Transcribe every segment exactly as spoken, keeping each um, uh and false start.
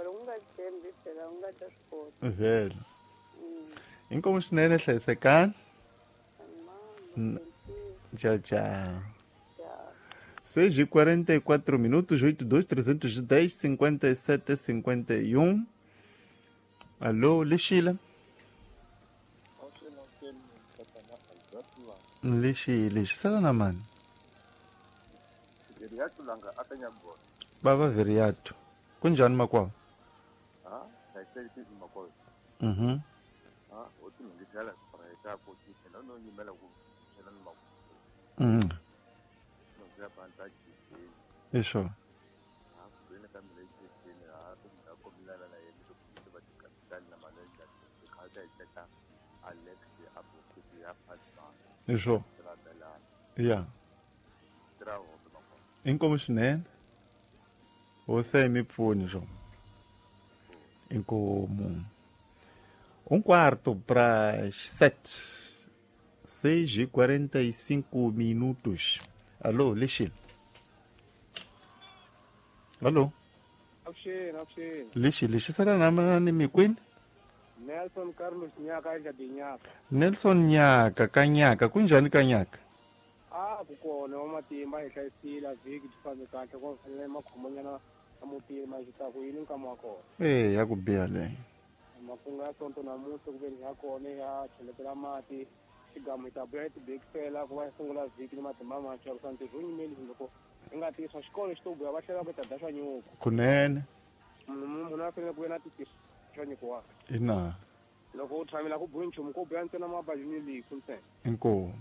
mara u nga tshembi phela u nga ta swi kota. Vele. Inkomu swinene, hlayisekani. Tchau, tchau. seis e quarenta e quatro minutos, oito dois trezentos e dez, cinquenta e sete, cinquenta e um. Alô, Lixila. Lixila, sala na mano. Baba Veriato. Kunjani makwao? Ah, sayisekisi makwao. Mhm. Ah, uthi ngidlala sprayta futhi phela no nyimela ku phela no makwao. Mhm. No ziyabanta jini. Isho. Ah, kubene kamile jini ah, kumilana na yena ukuthi bathi kanisani na manager ikhaza ithatha Alex abu kuti yaphatha. Isho. Yeah. Trawo makwao. Inkomu swinene. Você me pfune, João. Inkomu. Um quarto para as sete. Seis e quarenta e cinco minutos. Alô, Lixil. Alô. Afshin, afshin. Lixil, Lixil, será na mani mi queen? Nelson Carlos Nyaka ija Binyaka. Nelson Nyaka, Kanyaka. Kunjani Kanyaka? Ah, kukona wamatimba ehlayisila viki tifambe kahle konfanele makhomonyana amutima xitaku yini nkama wa kona. Eh, ya ku biha leyo. Makungu ya sonto namuntlha ku ve ni ya kona ya cheletela mati xigamu ta buya tibeki fela ku va sungula vhiki ni matimba mantshwa ku santi ro nyimeli loko i nga tiswa xikolo xi to buya va tlhela va ta da swa nyuku. Kunene. Munhu a fanele ku ve na titisa swa nyikiwaka. Ina. Loko u tshamela ku buyi nchumu ko buya ntsena mabajini lifu ntsena. Inkomu.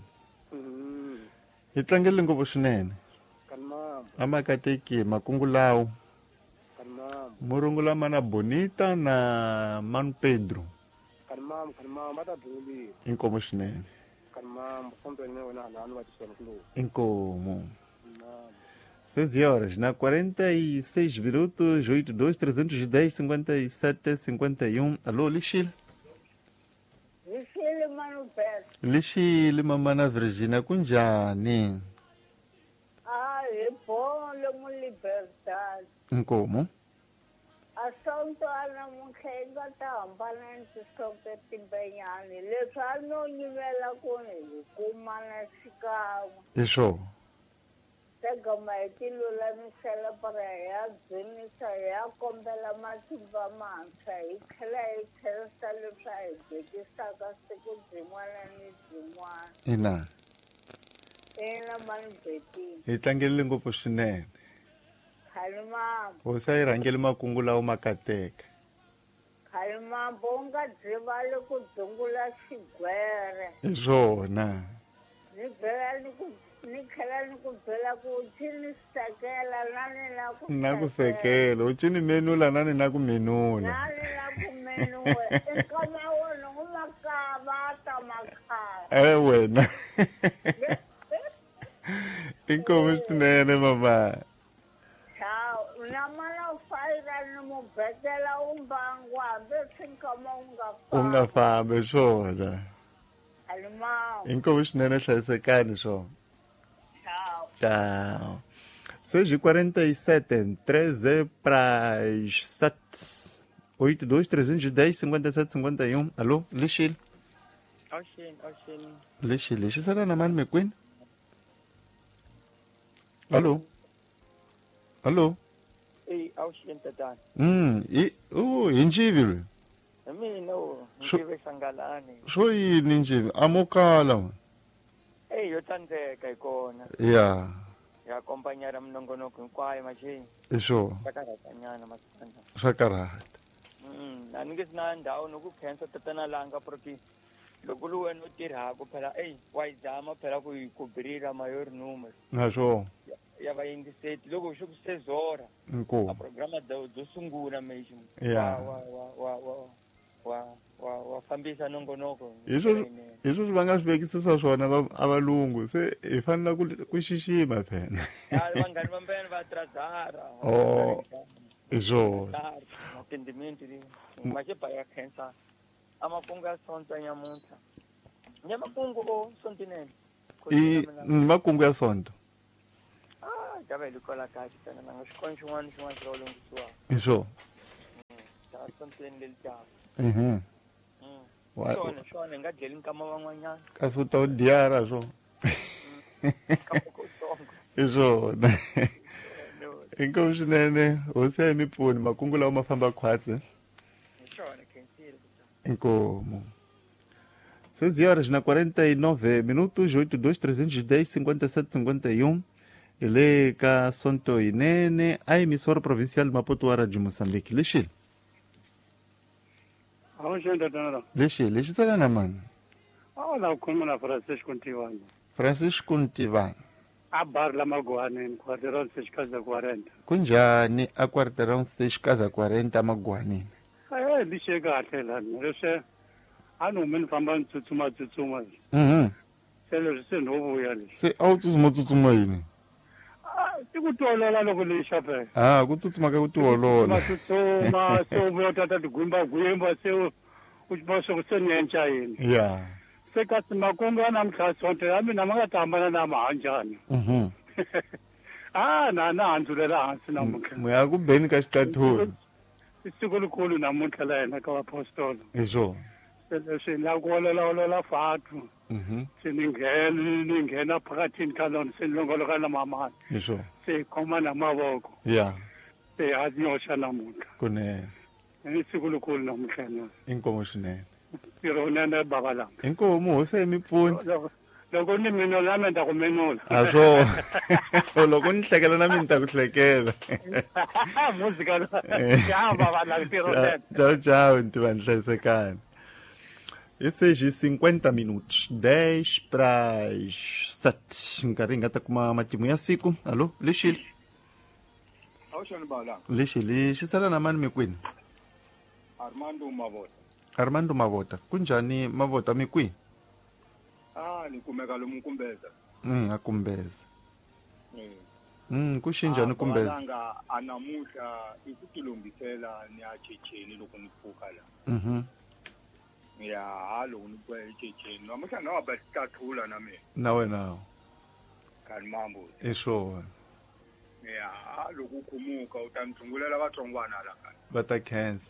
Hi tlangele ngopfu swinene. Kanmama. Amakateki makungu lawo. Kanmama. Murungula mana Bonita na Manu Pedro. Kanmama, kanmama bata duli. Inkomu swinene. Kanmama, fonto ne wena lanu wa tisona kulo. Inkomu. seis horas, na quarenta e seis minutos, oito dois trezentos e dez, cinquenta e sete, cinquenta e um. Alô, Lixil. Lixile Manu Pedro. Lixile mamana Virginia, kunjani? Ah, é bom, le mu liberdade. Inkomu. Asonto ana mukhenga ta hambana ni tisonto timbenyani. Leswi a no nyivela kuni hi kumana xikan'we. Isho. Tegama hi ti lulamisela para ya dzunisa ya kombela matimba mantshwa hi tlhela hi tlherisa leswi a hi dyekisaka siku byin'wana ni byin'wana. Ina. Ina mani Betty. Hi tlangele ngopfu swinene. Khale mama. Hosi a yi rhangele makungu lawo makateka. Khale mama u nga dzivali ku dzungula xigwere. Hi swona. Ni bela ni ku ni tlhela ni ku byela ku cini sekela na ni na ku na ku sekela u cini menula na ni na ku menula na ni na ku menula ekama wona umakava ta makhaya eh wena inkomu swinene mama. Ciao, una mala faira ni mu betela umbangu hambi swinkama u nga fambi. U nga fambi swona. Alimao. Inkomu swinene hlayisekani swona. Tchau. seis e quarenta e sete, treze para as sete. oito dois trezentos e dez, cinquenta e sete, cinquenta e um. Alô, Lixil. Oxin, oxin. Lixil, Lixil, será na mano, meu queen? Alô? Alô? Ei, oxin, tatan. Hum, e, oh, injívil. Mi, no, injívil sangalani. Soi injívil, amokala, mano. Ei, yo tsandzeka hi kona. Yeah. Ya kompanyara minongonoko hinkwayo machini. Isho. Swa karhatanyana masipanda. Swa karhata. Mm, a ni nge si na ndhawu ni ku khensa tatana langa porque loko lu wena u tirhaka phela ei wa yi zama phela ku yi kubirira mayori numero. Na swona. Ya vayingiseti loko swi ku sezora. Inkomu. A programa do do sungula mesmo. Yeah. Wa wa wa wa wa wa wa fambisa nongonoko. Iswo iswo va nga swi vekisisa swona avalungu se hi fanele ku ku xixima phela. Vanghani va mbena va trazara. Oh. Iswo. Atendimento di machepa ya cancer. Amakungu ya sonto nyamuntlha. Nyamakungu o sontinene. I makungu ya sonto. Ah, jabe likola kahle tana nga xikoni xin'wana xin'wana xi ro lungisiwa. Iswo. epurasini lelitaba. Mhm. Mm. Wa- Swona swona nga dleli nkama van'wanyana. Ka su ta diara swo. Kamoko songo. Hi swona. No, Inkomu swinene hosi ya mipfuni makungu lawa ma famba khwatsi. swona khensile. Inkomu. seis horas na quarenta e nove minutos, oito dois trezentos e dez cinquenta e sete cinquenta e um. Ele ka Sonto Inene, a emissora provincial Maputo Ara de Moçambique. Lixil. Aho xenda tana. Lixil, lixil tsala na mani. Aho la khuluma na Francisco Ntivana. Francisco Ntivana. A bar la Maguane, quarteirão seis casa quarenta. Kunjani a quarteirão seis casa quarenta Maguanini. Eh, lishe kahle la. Leshe anu min famba tsutsuma tsutsuma. Mhm. Selo se novuya le. Se awutsutsuma tsutsuma yini? Ah, tikutolola loko lisha phe. Ah, kutsutsuma ka kutiolola. Tsutsuma so vuyotata tigwimba gwimba se uchiboso kusenyentsha yini. Yeah. Sekati makunga namhla sonke yami namakatambana namahanjani. Mhm. Ah, na na handzulela hansi namuntlha. Muya ku beni ka xikatholi. Isiku likhulu namuntlha la yena ka apostolo. Hi swona. Leswi la ku ololola fatu. Mhm. Siningena ningena phakathini ka lona sinilongoloka na mamani. Hi swona. Sikhoma namavoko. Yeah. Siyanyosha namuntlha. Kunene. Isiku likhulu namuntlha na. Inkomo swinene. Sironene babalanga. Inkomo hosi ya mipfuni. Loko ni mina lami nda ku menula. A swo. Loko ni hlekela na mina ni ta ku hlekela. Muzika la. Ya babalanga sironene. Tchau, tchau, Ntivana hlayisekani. E seja cinquenta minutos, dez para as sete. Nkarhi nga ta kuma matimu ya siku. Alô, Lixile. Aho xana babalanga. Lixile, xi sala na mani mikwini? Armando Mavota. Armando Mavota. Kunjani Mavota mikwini? Ah, ni kumeka lomu Nkumbeza. Mm, a Kumbeza. Eh. Mm, ku xinjhani Kumbeza? Babalanga anamuhla ikutilungisela ni ya Checheni loko ni pfuka la. Mhm. Ya halo ni kwa Checheni. Namuhla na abasitathula na mina. Na wena. Kani mambo. Hi swona. Ya halo kukhumuka utanithungulela vatsongwana la kani. Va ta khensa.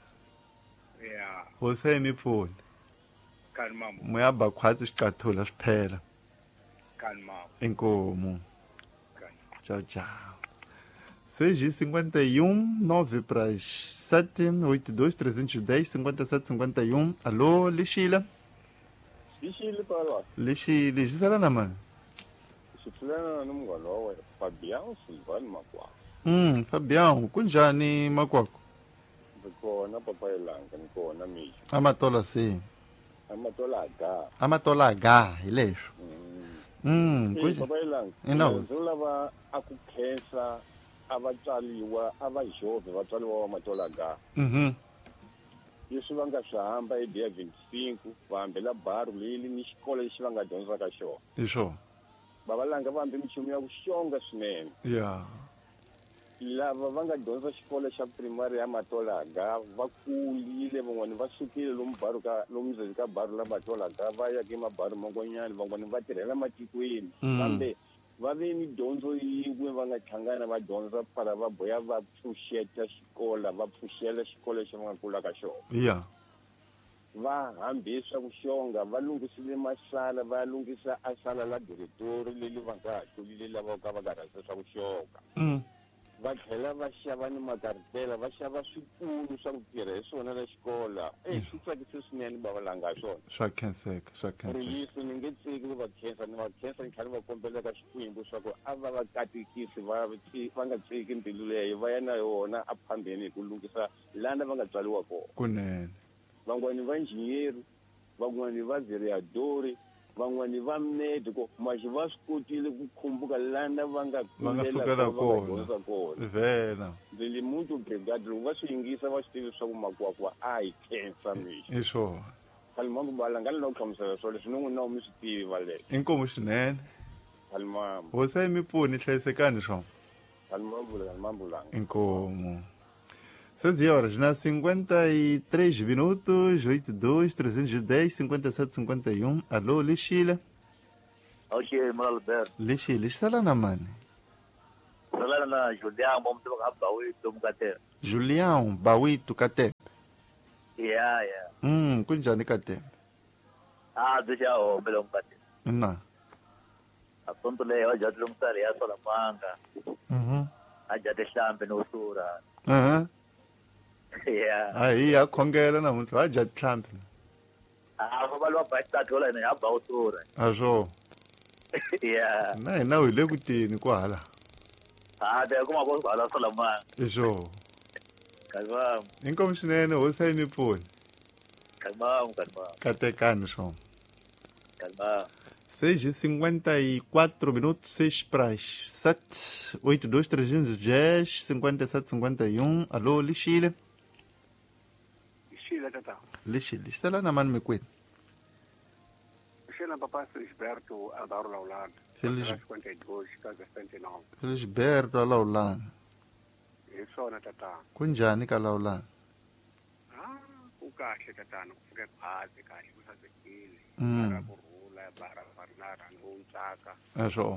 Ya Hosi ya mipfuni. kani mambo. Muya ba khwatsi xikatholi swi phela. Kani mambo. Inkomo. Kani. Tchau, tchau. seis e cinquenta e um, nove para as sete, oito dois trezentos e dez cinquenta e sete cinquenta e um. Alô, Lixila? Lixile pala. Lixile, xisala na mani? Xipfulana na munghana wa wena Fabian Silvani Makwakwa. Hum, Fabião, kunjani makwako? Ndzi kona papa yelanga ni kona mixo. Amatola sim. Amatola aga. Amatola H, hi leswo. Hum, Eh, kunja. papa yelanga. Ina Ndzi lava a ku khensa a vatswaliwa a va Jove vatswaliwa va matola aga. Mhm. Leswi va nga swi hamba hi dia twenty-five va hambela baru leyi ni xikolo lexi va nga dyondza ka xona. Hi swona. Babalanga va hambi minchumu ya ku xonga swinene. Yeah. Lava va nga dyondza xikolo xa primary ya Matolaga va kulile van'wani va sukile lomu baru ka lomu ndzeni ka baru la Matolaga va ya ke mabaru man'wanyana van'wani va tirhela matikweni kambe va ve ni dyondzo yin'we va nga hlangana va dyondza phala va boya va pfuxeta xikolo va pfuxela xikolo lexi va nga kula ka xona. Yeah. Va hambisa ku xonga va lunghisile masala va lunghisa asala la directori leli va nga ha hlulile lava ka va nga rhandza swa ku xonga. Mm. Va tlhela va xava ni makaritela va xava swipunu swa ku tirha hi swona la xikola eh swi tsakise swinene babalanga hi swona. Swa khenseka, swa khenseka. Riyiso ni nge tsiki ni va khensa ni va khensa ni tlhela va kombela ka xikwembu swa ku a va va katekisi va va nga tsiki mbilu leyo va ya na yona a phambeni hi ku lunghisa lana va nga tswaliwa kona. Kunene. Van'wani va injiniyeri van'wani va vereadori van'wani va medico maxi va swi kotile ku khumbuka lana va nga Va nga sukela kona. kona. Vela. Ndzi muntu brigade loko va swi yingisa va swi tivi swa ku makwakwa a hi khensa mixo. Hi swona. Khalimambu balanga ni loko hlamusela swona leswi non'wini na mi swi tivi va leswi. Inkomo swinene. Khalimambu. Hosi ya mipfuni hlayisekani swona. Khalimambu khalimambu langa. Inkomo. seis horas, na cinquenta e três minutos, oito dois trezentos e dez cinquenta e sete cinquenta e um. Alô, Lixila? Ok, mano Alberto. Lixila, xisala na mani? Salana na Julião, vamos ter que abaui do Mucaté. Julião, Bauito, Catepe. Yeah, yeah. Mm, kunjani kade? Ah, bisi ya hombe lo mkati. Na. Asonto le wajati lo msali ya sola manga. Mhm. Ajate hlambe no sura. Eh. Yeah. Hayi yakhongela namuntu waja mhlambi. Ah, ngoba lo bhayisa thola ne yaba usura. Asho. Yeah. Na na wile kutini kwala. Ah, de kuma bo bala sola manga. Isho. Kalma, Inkomshinene hosayini phone. kalma, kalma. Katekani sho. Kalma. seis e cinquenta e quatro minutos, seis para as sete, oito dois trezentos e dez, cinquenta e sete cinquenta e um. Alô, Lixile? Lixile, tata. Lixile, está lá na mano me cuida. Lixile, papai Felisberto, Adaro Laulado. Felis... cinquenta e dois, casa setenta e nove. Felisberto, Alaulana. Isso, na tata. Kunjani ka Alaulana? Ah, kukahle tata, nokufike phansi kahle kusazekile. Mm. Bara kurhula, bara barinara, nontsaka. Asho.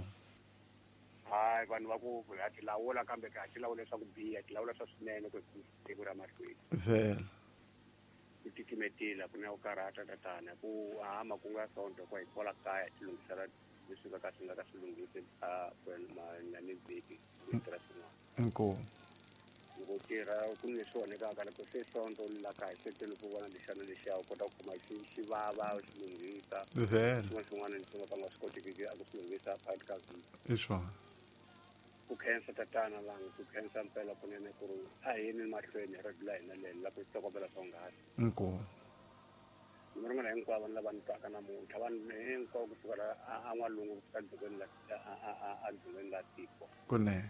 Hayi, vanhu va ku ha ti lawula kambe ka ha ti lawula swa ku biha, ti lawula swa swinene ku tiko ra mahlweni. Vele. Ku titimetile ku na ku karhata tatana ku hama ku nga sonto ku hi kola kaya ti lunghisela leswi nga ka swi nga ka swi lunghisi a kwena na ni biki tirha swin'wana. Inkomo. Loko tirha ku ni swona ka loko se sonto la kaya se tele ku vona lexana lexiya u kota ku kuma xi xi vava xi lunghisa. Vele. Swin'wana swin'wana leswi nga ka nga swi kotiki a ku swi lunghisa phakathi ka vhiki. Isho. Ku khensa tatana langa ku khensa mpela kunene ku ri a hi yini mahlweni hi ribila hina leri la ku tokobela swonghasi. Inkomo. Mi rin'wana hinkwavo lava ni twaka namuntlha vanhu hinkwavo kusukela a n'walungu ku fika dzongeni la a dzongeni la tiko Kunene.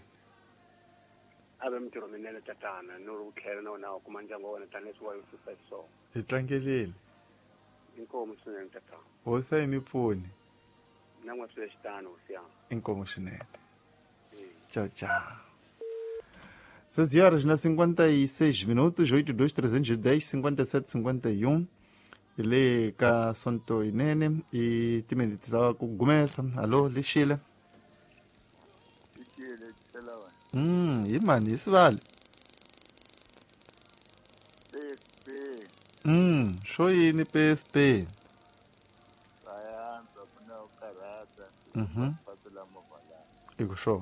a ve mintirho minene tatana no ri ku tlhela na wena u kuma ndyangu wa wena tanihileswi wa yi susa xiswona Hi tlangelile. inkomu swinene tatana Hosayini pfuni. na n'wa swile xitano hosiyana Inkomo swinene. Tchau, tchau. seis horas na cinquenta e seis minutos, oito dois trezentos e dez, cinquenta e sete cinquenta e um. Ele ka sonto inene e time tsawa kugumesa. Alô, Lixile? Lixile, tselawa. Hum, imani isivale. P S P. Hum, sho yini P S P? Sayanza kuna ukarata. Mhm. Fatula mobala. Ikusho.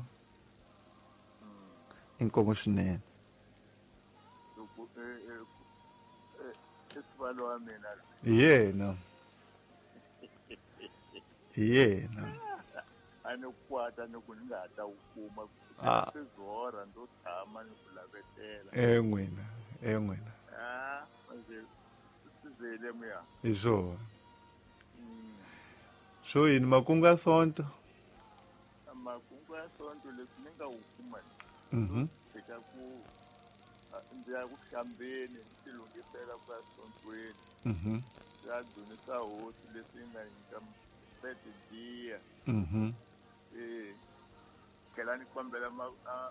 Inkomo swinene. Loko eh eh esivalo wa mina. Yena. Yena. Anokwata nokuningata ukuma Ah. sizora ndo tshama ni ku lavetela. Eh n'wina, eh n'wina. Ah, manje sizele moya. Isho. Sho yini makungu ya sonto? Makungu ya sonto leswi ni nga wu kuma. Mhm. Fika ku ndzi ya ku hlambeni ti lungisela ku ya sontweni. Mhm. Ya dzunisa hosi leswi nga nyika mpete diya. Mhm. Eh kela ni kombela ma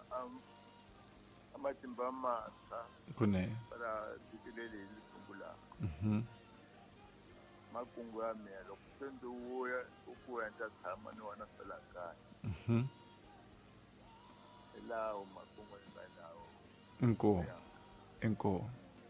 amatimba masa Kunene. para dikelele li sungula. Mhm. Makungu ya mina loko se ndzi vuya ku endla tshama ni wona sala kaya. Mhm. Lawo makungu ya lawo. Inkomo. Inkomo.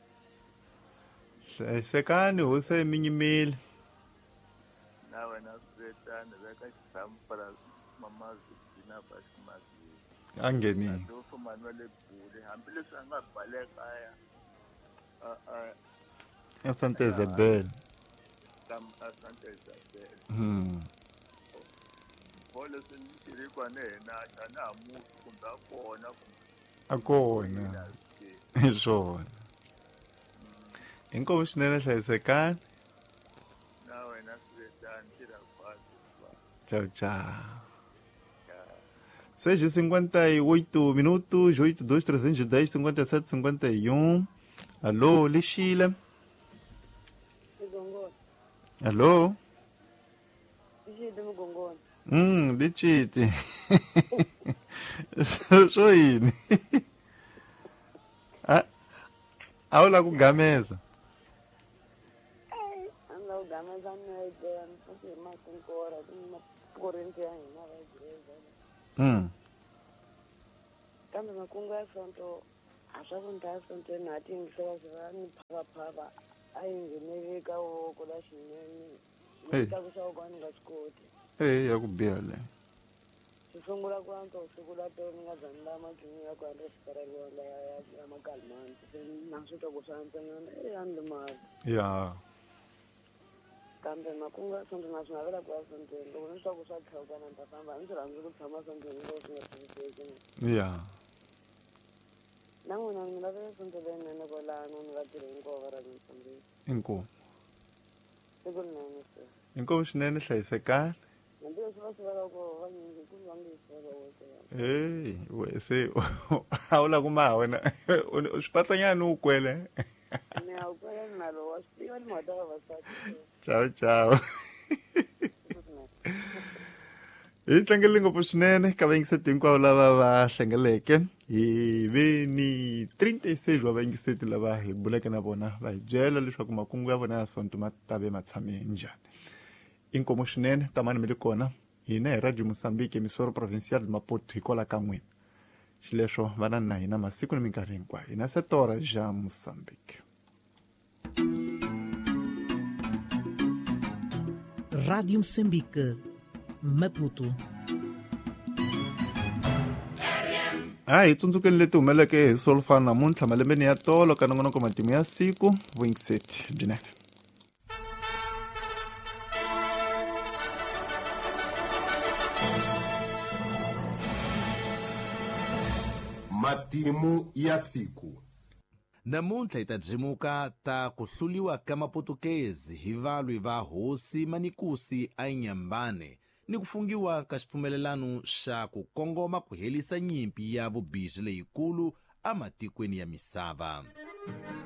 Sekani hose iminyimile. Na wena swetana veka xithamu para mamazi dina bashimazi. Angeni. Ndo fuma nwele bule hambileswi a nga baleka aya a a Asante Isabel. tam asante Isabel. Mhm. Bole sinitiri kwa nena chana mu kumba kona Akona. Isho. Inkomo swinene hlayisekani. na wena swetana tira kwasi. Tchau, tchau. seis e cinquenta e oito minutos, oito dois trezentos e dez, cinquenta e sete cinquenta e um. Alô, Lixile? Mgongoni. Alô? Lixile mgongoni. Hum, Lichite. Sho yini? Ah, awula kugameza. Anda ugameza nede mfuthi makunkora kumakorenti ya hina va gireza. Mm. Kambe makungu ya sonto a swa ku nta sonto na ti ngisela swa ni phava phava ayingheneleka woko la swinene Hey. ni tlakusa woko a ni nga swi koti Eh ya ku biha le. xo sungula ku antswa u sungula to ni nga zangi la majuni ya ku antswa xikareliwanga ya ya makalimani se na swi twa ku swa antswanyana e a ni limali Ya. kambe makunga sonto na swi navela ku ya sontweni loko ni swi twa ku swa tlhawukana ni ta famba a ni swi rhandzi ku tshama sontweni loko swi nga twisiseki Ya. na n'wina ni lavele sonto leyinene kwalano ni vatirhi hinkwavo va ra mitsambeni Inkomu. siku rinene se Inkomu swinene hlayisekani. hambi leswi va swi vaka ku vanyingi ku va nge sivela woke Hey, we se a wu la ku ma wena. U swipatanyana u kwele. ni ya kwela ni nalo wa swi tiva ni mhaka ta vavasati Ciao ciao. Hi tlangele ngopfu swinene ka vayingiseti hinkwavo lava va hlengeleke hi ve ni thirty-six wa vayingiseti lava hi buleke na vona va hi byela leswaku makungu ya vona ya sonto ma ta ve ma tshame njhani. Inkomu swinene tamani mi ri kona hina hi Radio Mozambique emisoro provincial Maputo hi kola ka n'wina xileswo vana na hina masiku ni minkarhi hinkwayo hina setora ja Mozambique. Rádio Moçambique, Maputo. A hi tsundzukeni leti humeleke hi solufana namuntlha malembeni ya tolo ka nongonoko matimu ya siku vuyingiseti byinene. Matimu ya siku. Namuntlha hi ta dzimuka ta ku hluliwa ka Maputukezi hi valwi va hosi Manikusi aInyambane ni ku fungiwa ka xipfumelelano xa ku kongoma ku helisa nyimpi ya vubiji leyikulu a matikweni ya misava.